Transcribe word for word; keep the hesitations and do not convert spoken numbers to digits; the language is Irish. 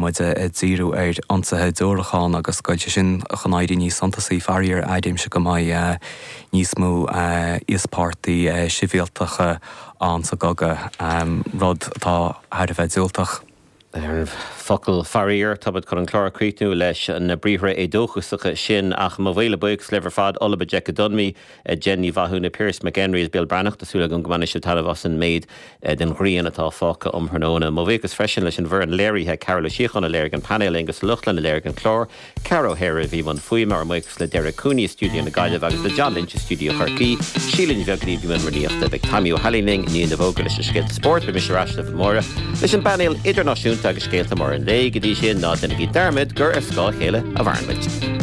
muid a zero ar ansathe dúrachán agus goide sin chanáirí níos santasaí farir aidim se go mai níos mó ispártaí sibhialtacha an sa gaga rud tá head a bheith dúiltach. Focail faríir tabad chun an chlár críitnú leis na bríomhre é dóchusacha sin ach má bhfuile buigs lever fad ola be Jeca Dunmy Jenny Vahuna Pierce McHenry is Bill Branach tasúla gon gomanna se talamh an méid den ghrian atá fáca um hrnóna. Má bhégus freisin leis an bhar an léirithe Carol Síochan a léir an panel agus luchlan a léir an chlár Caro Hera bhí man fuoi mar muigus le Derek Cooney studio na Gaileh agus le John Lynch studio Chartí Sílinn bheagní bhí man ruíochta beag Tammy O'Halling ní na bhóga leis an scéalta sport be mis rasna móra leis an panel idirnáisiúnta agus scéalta mar an lé go dtí sin ná denna gí dermid gur ar scá chéile a bharnmid.